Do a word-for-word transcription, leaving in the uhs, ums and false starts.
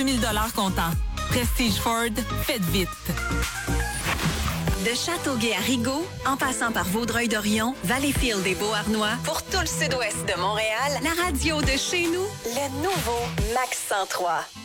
mille dollars comptant. Prestige Ford, faites vite. De Châteauguay à Rigaud, en passant par Vaudreuil-Dorion, Valleyfield et Beauharnois, pour tout le sud-ouest de Montréal, la radio de chez nous, le nouveau Max cent trois.